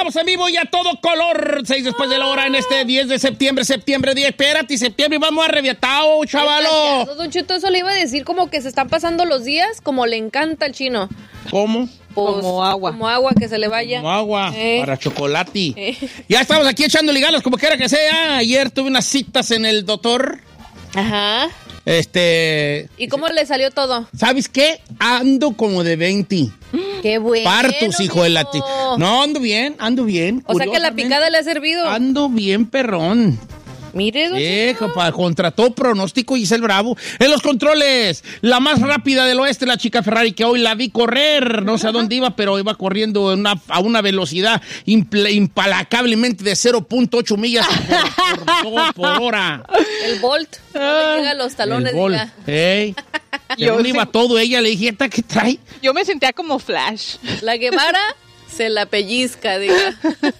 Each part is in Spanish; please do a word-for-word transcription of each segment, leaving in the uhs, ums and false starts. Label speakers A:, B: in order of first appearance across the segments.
A: estamos en vivo y a todo color. Seis después de la hora en este diez de septiembre, septiembre diez. Espérate, septiembre, vamos arrebiatado, chavalo.
B: Don Cheto, eso le iba a decir como que se están pasando los días, como le encanta al chino.
A: ¿Cómo?
B: Pues,
C: como agua.
B: Como agua, que se le vaya.
A: Como agua,
B: eh.
A: para chocolate.
B: Eh.
A: Ya estamos aquí echándole ganas, como quiera que sea. Ayer tuve unas citas en el doctor.
B: Ajá.
A: Este...
B: ¿Y cómo le salió todo?
A: ¿Sabes qué? Ando como de veinte.
B: ¡Qué bueno!
A: Partos, hijo de la ti. No, ando bien, ando bien.
B: O sea que la picada le ha servido.
A: Ando bien, perrón.
B: Mire, don
A: Sí, compa, contra todo pronóstico, Giselle Bravo. En los controles, la más rápida del oeste, la chica Ferrari, que hoy la vi correr. No sé a dónde iba, pero iba corriendo en una, a una velocidad impl- impalacablemente de cero punto ocho millas por, por, por hora.
B: El Bolt. No le llega a los talones.
A: El Bolt. Hey. Yo iba
C: sí.
A: todo ella, le dije, ¿esta qué trae?
C: Yo me sentía como Flash.
B: La Guevara se la pellizca, diga.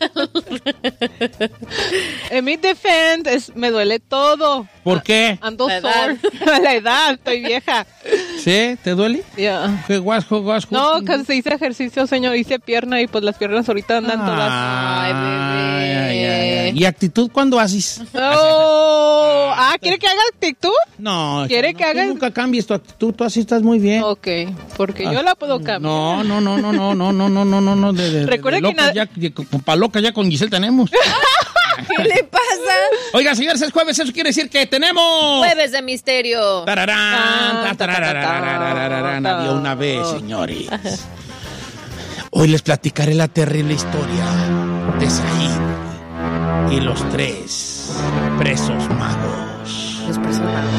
C: En mi defense, es, me duele todo.
A: ¿Por qué?
C: Ando
B: La
C: sore. La edad, estoy vieja.
A: ¿Sí? ¿Te duele?
C: Yeah.
A: ¿Qué guasco, guasco?
C: No, que se hice ejercicio, señor, hice pierna y pues las piernas ahorita andan todas.
B: Ay, bebé.
A: Ay, ay, ay. ¿Y actitud cuándo haces?
C: Oh, ah, ¿quiere que haga actitud?
A: No.
C: ¿Quiere
A: no,
C: que haga-
A: Tú nunca cambies tu actitud, tú así estás muy bien.
C: Ok, porque yo la puedo cambiar.
A: No, no, no, no, no, no, no, no, no, no, no. De, de,
C: Recuerde
A: de
C: que
A: locas
C: nada-
A: ya, para locas ya con Giselle tenemos.
B: ¿Qué le pasa?
A: Oiga, señores, es jueves, eso quiere decir que tenemos...
B: Jueves de misterio.
A: Tararán, tarararararararararán. Había una vez, señores. Hoy les platicaré la terrible historia de Said y los tres presos magos.
B: Los personajes.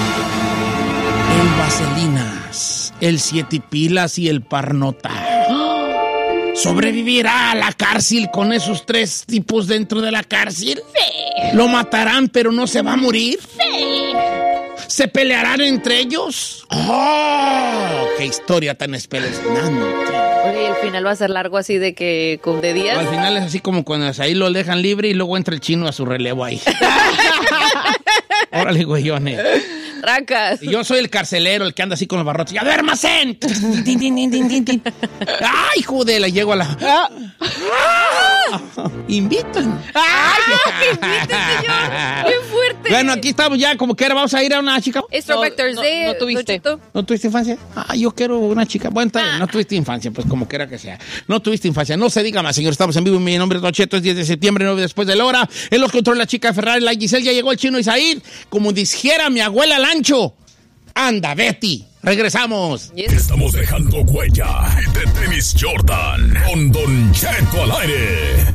A: El Vaselinas, el Siete Pilas y el Parnota. ¿Sobrevivirá a la cárcel con esos tres tipos dentro de la cárcel? Sí. ¿Lo matarán pero no se va a morir? Sí. ¿Se pelearán entre ellos? ¡Oh! ¡Qué historia tan espeluznante!
B: Oye, y el final va a ser largo así de que con de días.
A: Al final es así como cuando ahí lo dejan libre y luego entra el chino a su relevo ahí. Órale, güeyones.
B: Racas.
A: Y yo soy el carcelero, el que anda así con los barrotes. ¡Ya duérmase! ¡Ay, joder! Le llego a la... ¡Ah! ¡Invitan!
B: ¡Ay, que invite, señor! ¡Qué fuerte!
A: Bueno, aquí estamos ya, como que ahora vamos a ir a una chica.
B: Es Throwback
C: No,
B: Thursday.
C: no, no tuviste.
B: Don Cheto.
A: ¿No tuviste infancia? Ah, yo quiero una chica. Bueno, está bien, no tuviste infancia, pues como quiera que sea. No tuviste infancia. No se diga más, señor. Estamos en vivo. Mi nombre es Don Cheto. Es diez de septiembre, nueve después de la hora. En los controles la chica Ferrari, la Giselle. Ya llegó el chino Isaid. Como dijera mi abuela Lancho. Anda, Betty. Regresamos.
B: Yes.
D: Estamos dejando huella de Tenis Jordan con Don Cheto al aire.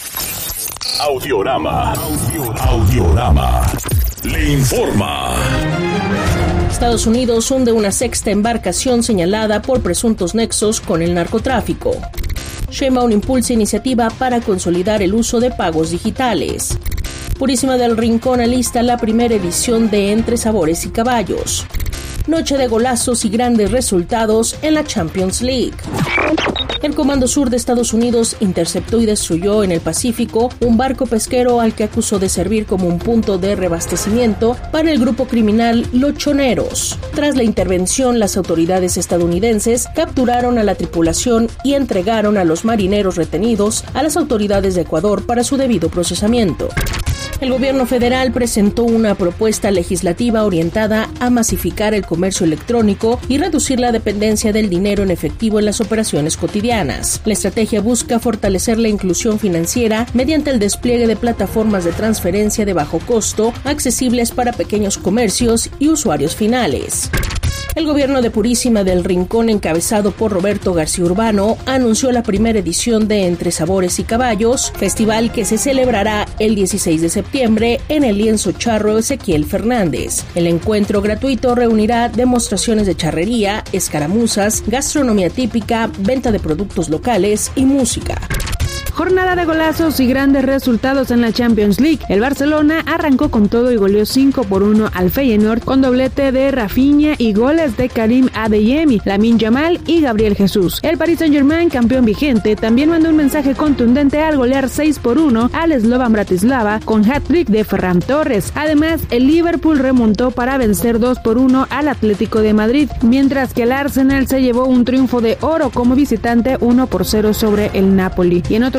D: Audiorama. Audiorama. Audiorama. Le informa.
E: Estados Unidos hunde una sexta embarcación señalada por presuntos nexos con el narcotráfico. Sheinbaum impulsa iniciativa para consolidar el uso de pagos digitales. Purísima del Rincón alista la primera edición de Entre Sabores y Caballos. Noche de golazos y grandes resultados en la Champions League. El Comando Sur de Estados Unidos interceptó y destruyó en el Pacífico un barco pesquero al que acusó de servir como un punto de reabastecimiento para el grupo criminal Los Choneros. Tras la intervención, las autoridades estadounidenses capturaron a la tripulación y entregaron a los marineros retenidos a las autoridades de Ecuador para su debido procesamiento. El gobierno federal presentó una propuesta legislativa orientada a masificar el comercio electrónico y reducir la dependencia del dinero en efectivo en las operaciones cotidianas. La estrategia busca fortalecer la inclusión financiera mediante el despliegue de plataformas de transferencia de bajo costo accesibles para pequeños comercios y usuarios finales. El gobierno de Purísima del Rincón, encabezado por Roberto García Urbano, anunció la primera edición de Entre Sabores y Caballos, festival que se celebrará el dieciséis de septiembre en el Lienzo Charro Ezequiel Fernández. El encuentro gratuito reunirá demostraciones de charrería, escaramuzas, gastronomía típica, venta de productos locales y música.
F: Jornada de golazos y grandes resultados en la Champions League. El Barcelona arrancó con todo y goleó cinco por uno al Feyenoord con doblete de Rafinha y goles de Karim Adeyemi, Lamine Yamal y Gabriel Jesús. El Paris Saint-Germain, campeón vigente, también mandó un mensaje contundente al golear seis por uno al Slovan Bratislava con hat-trick de Ferran Torres. Además, el Liverpool remontó para vencer dos por uno al Atlético de Madrid, mientras que el Arsenal se llevó un triunfo de oro como visitante uno por cero sobre el Napoli. Y en otro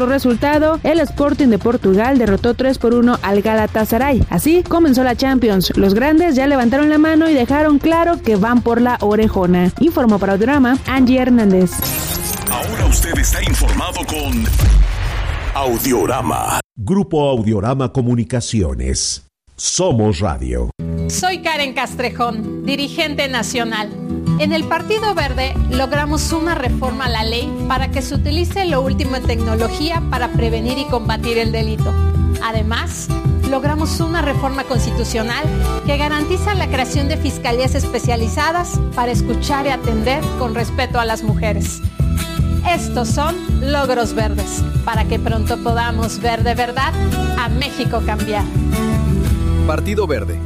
F: otro resultado, el Sporting de Portugal derrotó tres por uno al Galatasaray. Así comenzó la Champions. Los grandes ya levantaron la mano y dejaron claro que van por la orejona. Informó para Audiorama Angie Hernández.
D: Ahora usted está informado con Audiorama.
G: Grupo Audiorama Comunicaciones. Somos Radio.
H: Soy Karen Castrejón, dirigente nacional. En el Partido Verde logramos una reforma a la ley para que se utilice lo último en tecnología para prevenir y combatir el delito. Además, logramos una reforma constitucional que garantiza la creación de fiscalías especializadas para escuchar y atender con respeto a las mujeres. Estos son logros verdes, para que pronto podamos ver de verdad a México cambiar.
I: Partido Verde.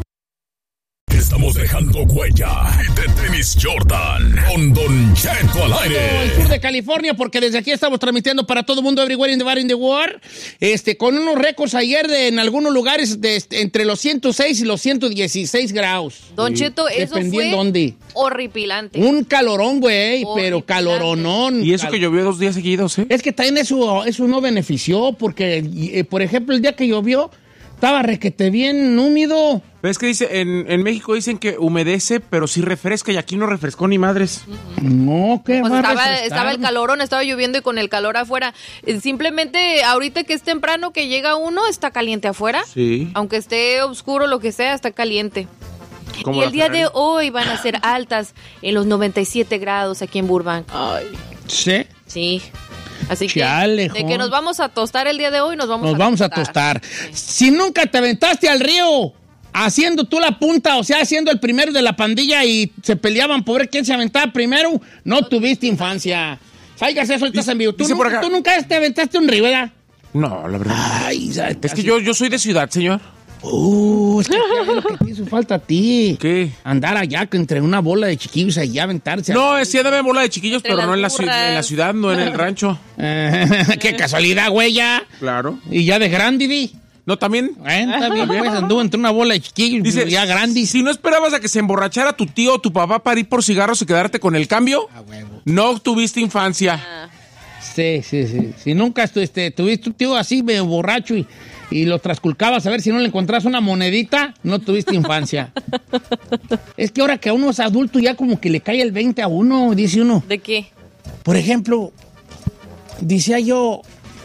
D: Estamos dejando huella de Tenis Jordan con Don Cheto al aire.
A: El sur de California, porque desde aquí estamos transmitiendo para todo el mundo, everywhere in the bar in the world, este, con unos récords ayer de, en algunos lugares de, entre los ciento seis y los ciento dieciséis grados.
B: Don
A: Sí.
B: Cheto, eso fue
A: dónde.
B: horripilante.
A: Un calorón, güey, pero caloronón.
J: Y eso que llovió dos días seguidos, ¿eh?
A: Es que también eso, eso no benefició, porque, eh, por ejemplo, el día que llovió, estaba requete bien húmedo.
J: Pero es que dice, en, en México dicen que humedece, pero sí refresca, y aquí no refrescó ni madres.
A: No, ¿qué
B: Pues
A: va a
B: estaba,
A: refrescar?
B: estaba el calorón, estaba lloviendo y con el calor afuera. Eh, Simplemente ahorita que es temprano que llega uno, está caliente afuera.
J: Sí.
B: Aunque esté oscuro, lo que sea, está caliente.
J: Como
B: Y
J: la
B: el día
J: Ferrari.
B: de hoy van a ser altas en los noventa y siete grados aquí en Burbank.
A: Ay. ¿Sí?
B: Sí. Así
A: Chale,
B: que de
A: jo.
B: que nos vamos a tostar el día de hoy, nos vamos
A: Nos
B: a
A: vamos
B: tostar.
A: a tostar. Si nunca te aventaste al río haciendo tú la punta, o sea, haciendo el primero de la pandilla y se peleaban por ver quién se aventaba primero, no tuviste infancia. Salgas eso, estás en vivo. Tú,
J: dice
A: nu-
J: por acá-
A: tú nunca te aventaste un río, ¿verdad?
J: No, la verdad.
A: Ay, ¿sabes?
J: Es que yo, yo soy de ciudad, señor.
A: Uh, es que ¿qué es lo que te hizo falta a ti?
J: ¿Qué?
A: Andar allá entre una bola de chiquillos allí a aventarse.
J: No, es sí, dame bola de chiquillos,
B: Entre
J: pero no en la,
B: las
J: ciu-
B: burras.
J: en la ciudad, no en el rancho.
A: Qué casualidad, güey, ya.
J: Claro.
A: Y ya de grande, di.
J: No, también.
A: Eh, está bien, pues anduvo entre una bola de chiquillos
J: Dice,
A: ya grandes.
J: si no esperabas a que se emborrachara tu tío o tu papá para ir por cigarros y quedarte con el cambio, no tuviste infancia.
B: Ah.
A: Sí, sí, sí. Si nunca estu- este, tuviste un tío así medio borracho y, y lo trasculcabas a ver si no le encontrás una monedita, no tuviste infancia. Es que ahora que a uno es adulto ya como que le cae el veinte a uno, dice uno.
B: ¿De qué?
A: Por ejemplo, decía yo,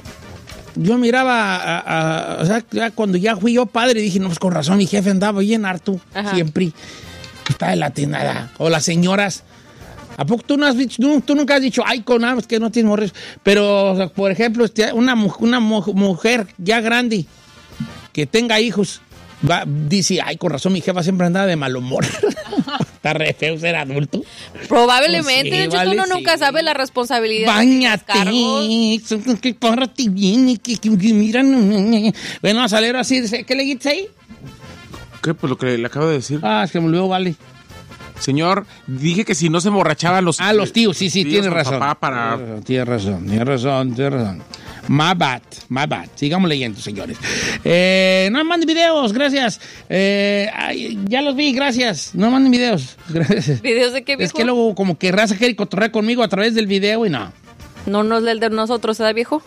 A: yo miraba, a, a- o sea, ya cuando ya fui yo padre, dije, no, pues con razón, mi jefe andaba bien harto,
B: Ajá.
A: siempre. Está de la tenada. O las señoras. ¿A poco tú, no has dicho, tú, tú nunca has dicho, ay, con nada, es que no tienes morres? Pero, o sea, por ejemplo, este, una, mu- una mu- mujer ya grande que tenga hijos, va, dice, ay, con razón, mi jefa siempre andaba de mal humor. Está re feo ser adulto.
B: Probablemente,
A: Pues sí,
B: de hecho,
A: vale,
B: uno
A: sí.
B: nunca sabe la responsabilidad.
A: Báñate,
B: de los cargos.
A: que párate bien y que, que, que mira, no, no, no. Bueno, a salir así, ¿qué le dices ahí?
J: ¿Qué? Pues lo que le acabo de decir.
A: Ah, es que me olvidó, vale.
J: Señor, dije que si no se emborrachaban los...
A: Ah, los tíos, sí, sí,
J: tíos
A: tienes
J: o
A: razón.
J: papá para...
A: Tienes razón, tienes razón, tienes razón. My bad, my bad. Sigamos leyendo, señores. Eh, no manden videos, gracias. Eh, ay, ya los vi, gracias. No manden videos, gracias.
B: ¿Videos de qué,
A: Es
B: viejo?
A: que luego como que raza quiere cotorrear conmigo a través del video y no.
B: No nos lee el de nosotros, ¿verdad, viejo?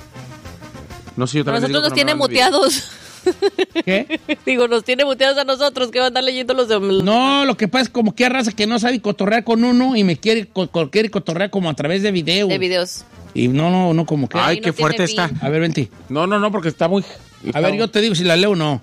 J: No sé, yo también
B: Nosotros
J: digo
B: nos
J: que
B: tiene
J: no me manden
B: muteados.
A: ¿Qué?
B: Digo, nos tiene muteados a nosotros, que van a estar leyendo los de...
A: No, lo que pasa es como que hay raza que no sabe cotorrear con uno y me quiere, co- co- quiere cotorrear como a través de video.
B: De videos.
A: Y no, no, no, como que...
J: Ay,
B: no
J: qué fuerte
B: tiene
J: está.
B: fin.
A: A ver, vente.
J: No, no, no, porque está muy...
A: A ver, yo te digo si la leo o no.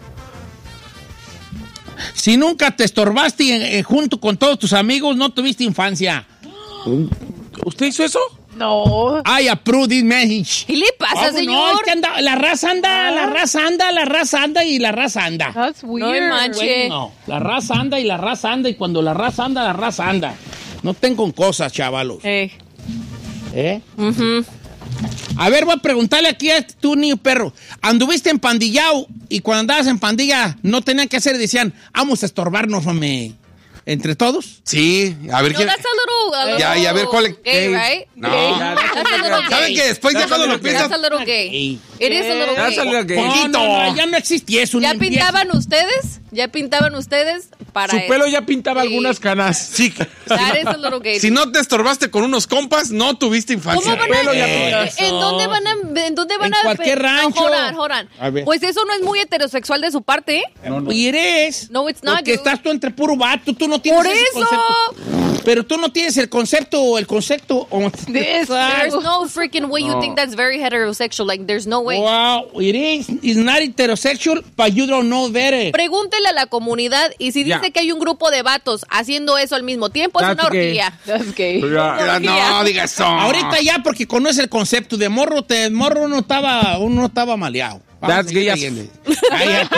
A: Si nunca te estorbaste eh, junto con todos tus amigos, no tuviste infancia.
J: ¿Usted hizo eso?
C: No.
A: I approve this message.
B: ¿Qué le pasa,
A: ¿Cómo no?
B: señor?
A: Es que anda, la raza anda,
C: Ah.
A: la raza anda, la raza anda y la raza anda.
C: That's
B: No
C: weird.
B: me manches.
A: Güey, no, la raza anda y la raza anda y cuando la raza anda, la raza anda. No tengo cosas, chavalos.
B: Eh.
A: ¿Eh?
B: Ujú.
A: A ver, voy a preguntarle aquí a este, tú, niño perro. ¿Anduviste en pandillao y cuando andabas en pandilla no tenían que hacer? Decían, vamos a estorbarnos, hombre. ¿Entre todos?
I: Sí, a ver
B: No,
I: quién.
B: that's a little, a
I: Ya, y a ver cuál es-
B: gay,
I: gay.
B: right?
I: No.
B: Gay.
J: Ya,
B: That's a little gay.
I: ¿Saben qué? Después ya cuando lo piensas.
B: That's a little gay.
A: Gay.
B: It is a little
J: That's a
B: gay.
J: little gay.
A: No, no, no, ya no existía eso.
B: ¿Ya
A: ni
B: pintaban ustedes? ¿Ya pintaban ustedes para
J: Su
B: eso.
J: pelo ya pintaba
B: Sí.
J: algunas canas.
I: Sí.
B: That is a little gay.
I: Si no te estorbaste con unos compas, no tuviste infancia.
B: ¿Cómo van a,
J: pelo ya
B: eh,
J: pintas.
B: ¿En dónde van a, en dónde van
A: En
B: a
A: cualquier
B: no,
A: rancho.
B: hold on, hold on.
A: A ver.
B: Pues eso no es muy heterosexual de su parte, ¿eh?
A: Y eres.
B: No, it's not,
A: Porque
B: dude.
A: estás tú entre puro vato, tú no tienes
B: Por
A: ese
B: eso.
A: concepto. Pero tú no tienes el concepto, el concepto.
B: There's no freaking way you think that's very heterosexual. Like, there's no way.
A: Wow, it is. It's not heterosexual, but you don't know better.
B: Pregúntele a la comunidad y si dice
J: Ya.
B: que hay un grupo de vatos haciendo eso al mismo tiempo, es
J: That's
B: una
J: gay.
B: orgía.
C: That's gay.
I: Ah, No, digas eso.
A: Ahorita ya, porque conoce el concepto de morro, te, morro no estaba, uno no estaba maleado. Vamos
J: That's
A: a seguir
J: gay as-
A: leyendo. Cállate,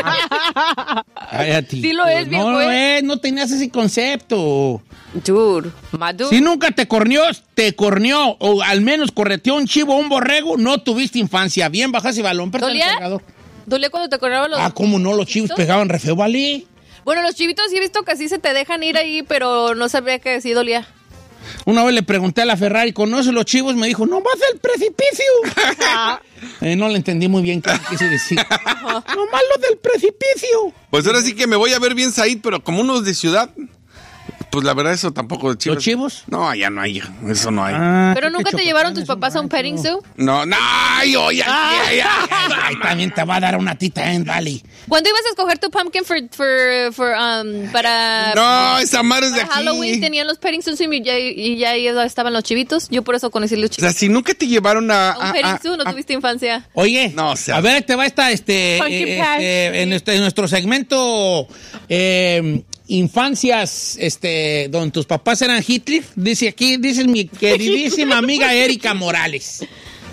A: man. Cállate.
B: Sí lo es,
A: No
B: viejo,
A: lo
B: ¿eh?
A: es, no tenías ese concepto.
B: Dude, my dude.
A: Si nunca te corneó, te corneó, o al menos correteó un chivo o un borrego, no tuviste infancia. Bien, bajas y balón, pero el
B: ¿Dolía?
A: cargador.
B: ¿Dolía cuando te corrieron los
A: Ah, cómo no, los chivos pegaban re feo, ¿vale?
B: Bueno, los chivitos sí he visto que sí se te dejan ir ahí, pero no sabía que sí dolía.
A: Una vez le pregunté a la Ferrari, ¿conoce los chivos? Me dijo, no más del precipicio. eh, no le entendí muy bien qué quise decir. No más lo del precipicio.
I: Pues ahora sí que me voy a ver bien Said, pero como unos de ciudad, pues la verdad eso tampoco de chivos.
A: ¿Los chivos?
I: No, allá no hay, eso no hay.
A: Ah,
B: ¿Pero
A: qué
B: nunca te
A: chocotanes,
B: llevaron tus
A: un
B: papás a un
A: rancho.
B: petting zoo?
I: No, no, ay, oye, ay, ay, ay.
A: Ay, también te va a dar una tita en Valley.
B: ¿Cuándo ibas a escoger tu pumpkin for, for, for, um, para...
I: No, esa madre es de
B: para
I: aquí.
B: Halloween tenían los petting zoos y ya, y ya ahí estaban los chivitos. Yo por eso conocí los
I: O sea,
B: chivitos.
I: si nunca te llevaron a...
B: A un
I: a-
B: petting
I: a-
B: zoo no
I: a-
B: tuviste infancia.
A: Oye,
I: No, o sea-
A: a ver, te va esta, este,
C: Pumpkin
A: eh,
C: patch.
A: este, en, este- en nuestro segmento eh, infancias, este, donde tus papás eran Hitler, dice aquí, dice mi queridísima amiga Erika Morales.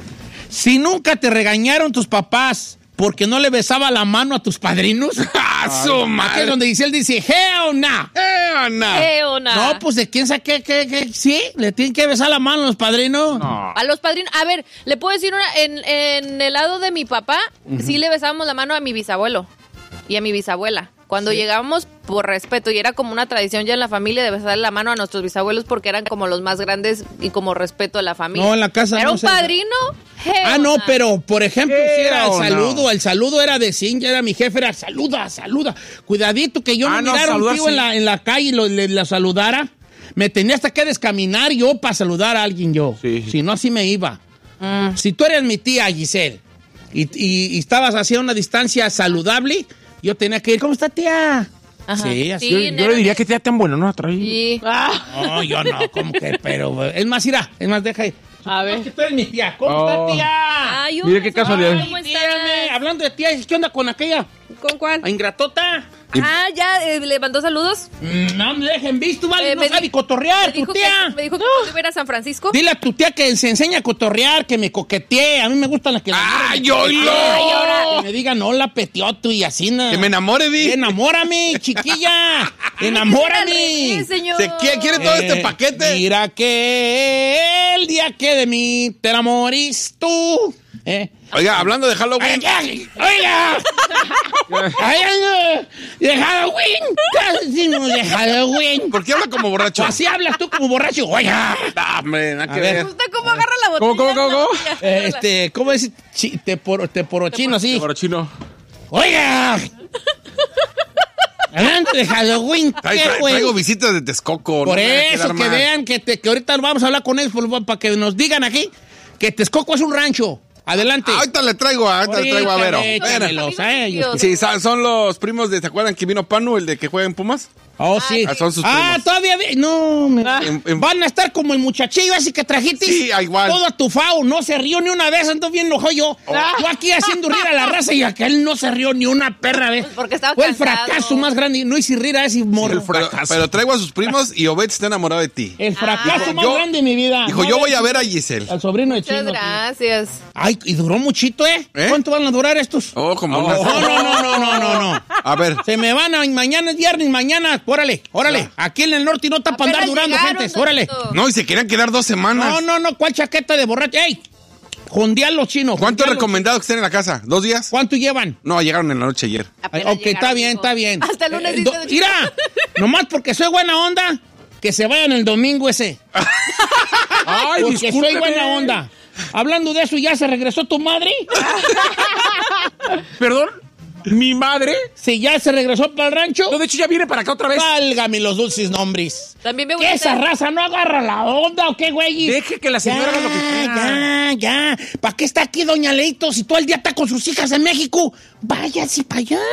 A: Si nunca te regañaron tus papás porque no le besaba la mano a tus padrinos,
I: ¡Ah, su
A: aquí es
I: madre!
A: donde dice él, dice, hell nah.
I: Eh, no.
B: ¿Qué onda?
A: No, pues de quién sabe qué, qué, qué, sí, le tienen que besar la mano a los padrinos.
J: No.
B: A los padrinos. A ver, le puedo decir una. En, en el lado de mi papá, sí le besábamos la mano a mi bisabuelo y a mi bisabuela. Cuando llegábamos, por respeto, y era como una tradición ya en la familia de besarle la mano a nuestros bisabuelos porque eran como los más grandes y como respeto a la familia.
A: No, en la casa
B: ¿Era
A: no
B: un
A: se-
B: padrino?
A: Ah,
B: Hell
A: no,
B: nah.
A: pero por ejemplo, si era el
J: Hell no.
A: saludo, el saludo era de sí, ya era mi jefe, era saluda, saluda. Cuidadito que yo
J: Ah,
A: me
J: no,
A: mirara un
J: saludar
A: tío
J: sí.
A: en la, en la calle y lo, le, la saludara. Me tenía hasta que descaminar yo para saludar a alguien yo.
J: Sí.
A: Si no, así me iba.
B: Mm.
A: Si tú eres mi tía, Giselle, y, y- y estabas así a una distancia saludable, yo tenía que ir, ¿cómo está, tía?
B: Ajá.
A: Sí, así.
J: Yo,
B: Sí,
J: yo
B: neta,
J: le diría que te da tan bueno, ¿no? Traí.
B: Sí.
A: No, yo no, como que, pero... Es más, irá, es más, deja ir.
C: A
A: Es
C: ver.
A: que tú eres mi tía. ¿Cómo
J: Oh.
A: está, tía?
B: Ay,
J: Mire qué
B: hola,
J: casualidad.
B: ¿cómo estás?
A: Dígame, hablando de tía, ¿qué onda con aquella?
B: ¿Con cuál?
A: ¿A ingratota?
B: Ah, ya, eh, le mandó saludos.
A: Mm, No me dejen visto, vale,
B: Eh,
A: no
B: me
A: sabe
B: di-
A: cotorrear,
B: Me
A: tu
B: dijo, que,
A: tía.
B: me dijo que cuando iba a ir a San Francisco.
A: Dile a tu tía que se enseña a cotorrear, que me coquetee. A mí me gustan las que...
I: ¡Ay,
A: me coqueteen.
I: oílo!
A: Ay, ahora que me digan, hola, petioto y así, ¿no?
I: Que me enamore, Di.
A: Enamórame, chiquilla.
B: Al
A: Enamórame.
B: revés, señor.
I: ¿Se quiere, quiere todo este
A: Eh,
I: paquete?
A: Mira que el día que de mí te enamorís tú. ¿Eh?
I: Oiga, hablando de Halloween.
A: Oiga, oiga. Hablando de Halloween. ¿Qué decimos de Halloween?
I: ¿Por qué habla como borracho?
A: Así hablas tú como borracho. Oiga.
I: Ah, hombre, nada
A: A
I: que
A: ver.
I: ver.
B: ¿Usted cómo agarra la botella?
J: ¿Cómo, cómo, cómo, cómo?
A: Eh, este, ¿cómo es? Chi- te por, te porochino, así.
J: Chino.
A: Oiga. Hablando de Halloween,
I: Tra-
A: ¿qué,
I: tra-
A: güey?
I: traigo visitas de Texcoco.
A: Por
I: no me vaya a
A: eso,
I: quedar
A: que
I: mal.
A: vean, que, te, que ahorita vamos a hablar con ellos por- para que nos digan aquí que Texcoco es un rancho. Adelante.
I: Ah, ahorita le traigo, ahorita le traigo a Vero.
A: Ahorita,
I: Espera.
A: échamelos a ellos.
I: Sí, sa- son los primos de, ¿se acuerdan que vino Panu, el de que juega en Pumas?
A: Oh, sí.
I: Ah, son sus
A: Ah,
I: primos.
A: todavía. vi- No, me-
I: En- en-
A: van a estar como el muchachillo ese que trajiste.
I: Sí, igual.
A: Todo atufado, no se rió ni una vez, ando bien enojado yo.
I: Oh.
A: Yo aquí haciendo rir a la raza y aquel no se rió ni una perra vez.
B: Pues porque estaba
A: Fue el
B: cansado.
A: fracaso más grande. No hice rir a ese morro.
I: Pero, pero traigo a sus primos y Obed está enamorado de ti.
A: El fracaso
I: Dijo,
A: más
I: yo-
A: grande de mi vida.
I: Dijo,
A: No,
I: yo voy a ver a Giselle.
A: Al sobrino de
B: Muchas
A: Chino.
B: gracias.
A: Ay, y duró muchito, ¿eh?
I: ¿Eh?
A: ¿Cuánto van a durar estos?
I: Oh, como
A: No,
I: unas-
A: no, no, no, no, no, no.
I: A ver,
A: Se me van a mañana es viernes, mañana, órale, órale. Aquí en el norte no están para andar
B: Apenas
A: durando,
B: llegaron,
A: gentes, órale.
B: doctor.
I: no, y se querían quedar dos semanas.
A: No, no, no, ¿cuál chaqueta de borracho? ¡Ey! Jondear los chinos.
I: ¿Cuánto es
A: jondear los-
I: recomendado que estén en la casa? ¿Dos días?
A: ¿Cuánto llevan?
I: No, llegaron en la noche ayer.
A: Ay,
B: Apenas
A: ok, está
B: llegaron,
A: bien,
B: dijo.
A: está bien.
B: Hasta el lunes
A: Eh,
B: dice
A: do-
B: de-
A: Mira, nomás porque soy buena onda, que se vayan el domingo ese.
J: Ay,
A: Porque soy
J: discúlpeme.
A: buena onda. Hablando de eso, ¿ya se regresó tu madre?
J: Perdón. ¿Mi madre?
A: Sí, ya se regresó para el rancho.
J: No, de hecho ya viene para acá otra vez.
A: Válgame los dulces nombres.
B: También me
A: ¿Qué esa raza no agarra la onda o qué, güey?
J: Deje que la señora
A: ya,
J: haga lo que quiera.
A: Ya, ya. ¿Para qué está aquí doña Leito si todo el día está con sus hijas en México? Váyase para allá.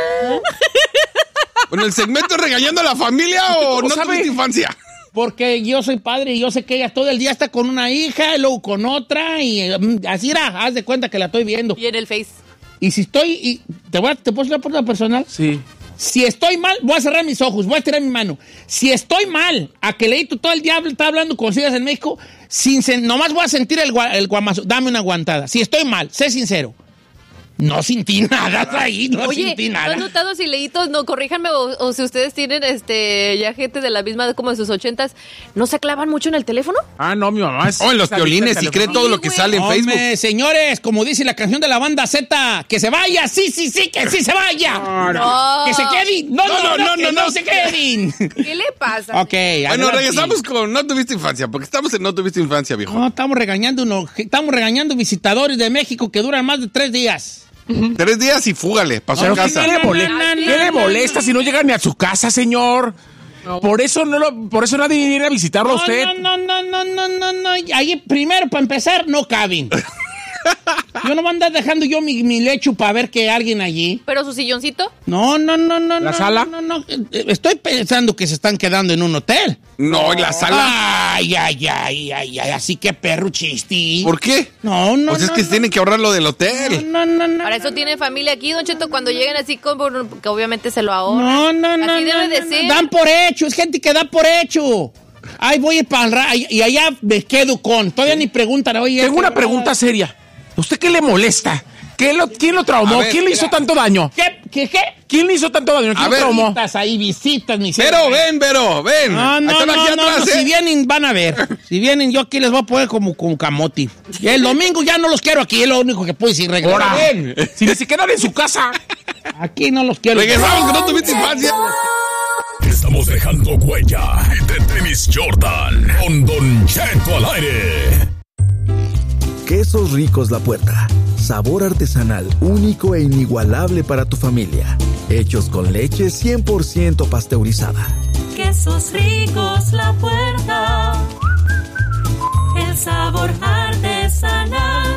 I: Bueno, ¿el segmento es regañando a la familia o no
J: sabe?
I: tuviste infancia?
A: Porque yo soy padre y yo sé que ella todo el día está con una hija y luego con otra y um, así era, haz de cuenta que la estoy viendo.
B: Y en el Face.
A: Y si estoy, y te, voy a, ¿te puedo hacer una pregunta personal?
J: Sí.
A: Si estoy mal, voy a cerrar mis ojos, voy a estirar mi mano. Si estoy mal, a que Leito todo el día está hablando con sus hijas en México, sin, nomás voy a sentir el, el guamazo. Dame una aguantada. Si estoy mal, sé sincero. No sentí nada ahí, no
B: Oye,
A: sentí nada.
B: ¿no has notado si Leitos, no, corríjanme, o, o si ustedes tienen este ya gente de la misma, como de sus ochentas, ¿no se clavan mucho en el teléfono?
J: Ah, no, mi mamá es...
I: Oh, en los violines y cree todo
B: Sí,
I: lo que
B: güey.
I: sale en
A: Hombre,
I: Facebook.
A: señores, como dice la canción de la banda Z, que se vaya, sí, sí, sí, que sí se vaya.
B: No.
A: Que se queden. No, no, no, no, que no,
I: no.
A: se queden.
B: ¿Qué le pasa?
A: Ok,
I: Bueno,
A: adelante.
I: regresamos con No tuviste infancia, porque estamos en No tuviste infancia, viejo.
A: No, estamos regañando uno, estamos regañando visitadores de México que duran más de tres días.
I: Tres días y fúgale, pasó
A: No,
I: a casa.
J: ¿Qué le molesta,
A: No, no, no,
J: ¿Qué le
A: no,
J: molesta si no llega ni a su casa, señor? Por eso no lo, por eso nadie viene a visitarlo a usted.
A: No, no, no, no, no, no. Ahí, primero, para empezar, no caben. Yo no voy a andar dejando yo mi, mi lecho para ver que hay alguien allí.
B: ¿Pero su silloncito?
A: No, no, no, no.
J: ¿La
A: no,
J: sala?
A: No, no, no. Estoy pensando que se están quedando en un hotel.
I: No, en la sala.
A: Ay, ay, ay, ay, ay. Así que perro chisti.
I: ¿Por qué?
A: No, no,
I: Pues es
A: no,
I: que
A: no.
I: tienen que ahorrar lo del hotel.
A: No, no, no.
B: Para eso tienen familia aquí, Don Cheto, cuando lleguen así, como, que obviamente se lo ahorran.
A: No, no, no.
B: Así
A: no,
B: debe de
A: no,
B: ser.
A: no. Dan por hecho, es gente que da por hecho. Ay, voy para el ra- y allá me quedo con. Todavía ni preguntan. Oye,
J: Tengo una
A: este-
J: pregunta seria. ¿Usted qué le molesta? ¿Qué lo, ¿Quién lo traumó?
I: A ver,
J: ¿Quién le hizo
A: mira.
J: tanto daño?
A: ¿Qué? ¿Qué? ¿Qué?
J: ¿Quién le hizo tanto daño? ¿Quién
I: A
J: lo
I: ver,
J: traumó?
A: Visitas ahí, visitas, mi
I: Vero, ven, Vero, ven.
A: No,
I: Ahí
A: no,
I: están
A: no,
I: aquí
A: no,
I: atrás,
A: no,
I: ¿eh?
A: si vienen van a ver. Si vienen yo aquí les voy a poner como, como camote. Y el domingo ya no los quiero aquí, es lo único que puedo decir. Regresar.
J: Ahora, si ni siquiera en su casa.
A: Aquí no los quiero.
I: Regresamos que No tuviste infancia.
D: Estamos dejando huella de Tenis Jordan con Don Cheto al aire.
K: Quesos Ricos La Puerta. Sabor artesanal único e inigualable para tu familia. Hechos con leche cien por ciento pasteurizada.
L: Quesos Ricos La Puerta. El sabor artesanal.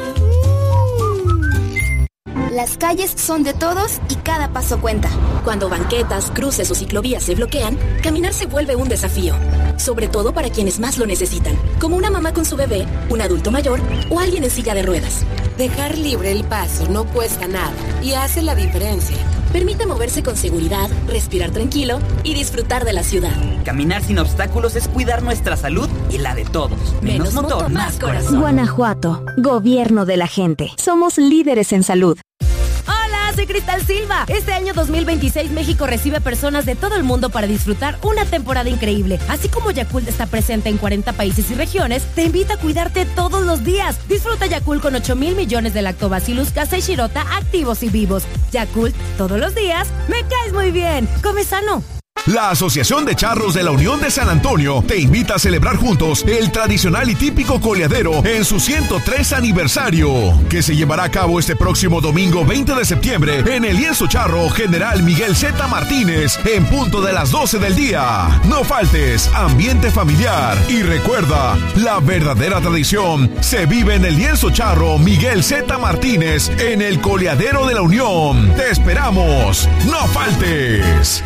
M: Las calles son de todos y cada paso cuenta.
N: Cuando banquetas, cruces o ciclovías se bloquean, caminar se vuelve un desafío. Sobre todo para quienes más lo necesitan, como una mamá con su bebé, un adulto mayor o alguien en silla de ruedas.
O: Dejar libre el paso no cuesta nada y hace la diferencia.
N: Permite moverse con seguridad, respirar tranquilo y disfrutar de la ciudad.
P: Caminar sin obstáculos es cuidar nuestra salud y la de todos. Menos, Menos motor, más corazón.
Q: Guanajuato, gobierno de la gente. Somos líderes en salud.
R: Hola, soy Cristal Silva. Este año dos mil veintiséis México recibe personas de todo el mundo para disfrutar una temporada increíble. Así como Yakult está presente en cuarenta países y regiones, te invita a cuidarte todos los días. Disfruta Yakult con ocho mil millones de Lactobacillus casei shirota activos y vivos. Yakult, todos los días, me caes muy bien. Come sano.
S: La Asociación de Charros de la Unión de San Antonio te invita a celebrar juntos el tradicional y típico coleadero en su ciento tres aniversario, que se llevará a cabo este próximo domingo veinte de septiembre en el Lienzo Charro General Miguel Z. Martínez en punto de las doce del día. No faltes, ambiente familiar y recuerda, la verdadera tradición se vive en el Lienzo Charro Miguel Z. Martínez en el Coleadero de la Unión. Te esperamos, no faltes.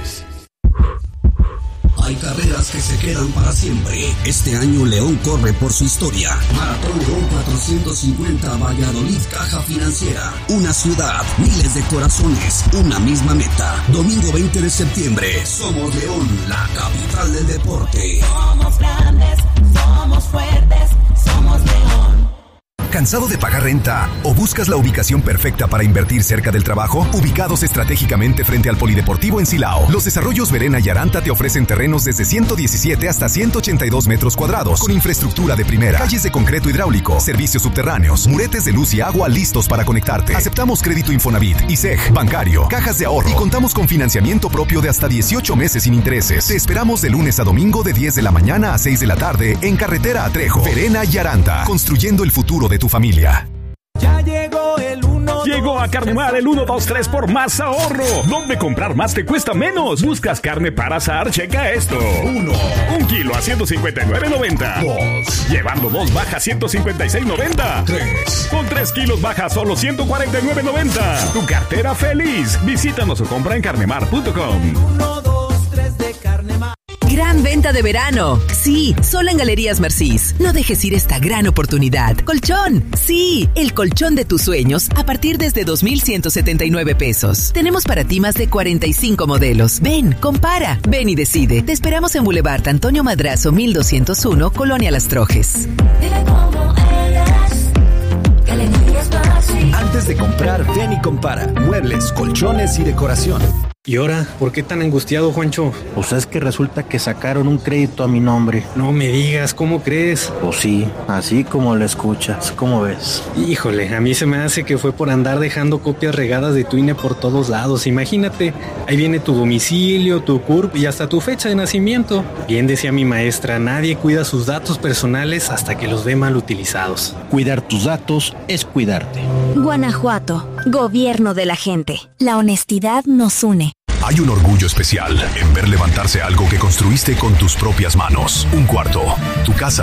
T: Hay carreras que se quedan para siempre. Este año León corre por su historia. Maratón León cuatrocientos cincuenta Valladolid Caja Financiera. Una ciudad, miles de corazones, una misma meta. Domingo veinte de septiembre. Somos León, la capital del deporte.
L: Somos grandes, somos fuertes, somos León.
U: ¿Cansado de pagar renta o buscas la ubicación perfecta para invertir cerca del trabajo? Ubicados estratégicamente frente al Polideportivo en Silao, los desarrollos Verena y Aranta te ofrecen terrenos desde ciento diecisiete hasta ciento ochenta y dos metros cuadrados, con infraestructura de primera, calles de concreto hidráulico, servicios subterráneos, muretes de luz y agua listos para conectarte. Aceptamos crédito Infonavit, I S E G, bancario, cajas de ahorro y contamos con financiamiento propio de hasta dieciocho meses sin intereses. Te esperamos de lunes a domingo de diez de la mañana a seis de la tarde en Carretera a Trejo. Verena y Aranta, construyendo el futuro de tu familia.
V: Ya llegó el uno
E: Llegó a Carnemar el uno, dos, tres por más ahorro. ¿Dónde comprar más te cuesta menos? ¿Buscas carne para asar? Checa esto. Uno. Un kilo a ciento cincuenta y nueve noventa. Dos. Llevando dos baja ciento cincuenta y seis noventa. Tres. Con tres kilos baja solo ciento cuarenta y nueve noventa. Tu cartera feliz. Visítanos o compra en carnemar punto com.
L: Uno, dos, tres de Carnemar.
V: Gran venta de verano. Sí, solo en Galerías Mercís. No dejes ir esta gran oportunidad. Colchón. Sí, el colchón de tus sueños a partir desde dos mil ciento setenta y nueve pesos. Tenemos para ti más de cuarenta y cinco modelos. Ven, compara, ven y decide. Te esperamos en Boulevard Antonio Madrazo mil doscientos uno, Colonia Las Trojes.
W: Antes de comprar, ven y compara. Muebles, colchones y decoración.
X: ¿Y ahora? ¿Por qué tan angustiado, Juancho?
Y: Pues es que resulta que sacaron un crédito a mi nombre.
X: No me digas, ¿cómo crees?
Y: Pues sí, así como lo escuchas, ¿cómo ves?
X: Híjole, a mí se me hace que fue por andar dejando copias regadas de tu I N E por todos lados. Imagínate, ahí viene tu domicilio, tu C U R P y hasta tu fecha de nacimiento. Bien decía mi maestra, nadie cuida sus datos personales hasta que los ve mal utilizados.
Y: Cuidar tus datos es cuidarte.
Q: Guanajuato, gobierno de la gente. La honestidad nos une.
S: Hay un orgullo especial en ver levantarse algo que construiste con tus propias manos. Un cuarto, tu casa,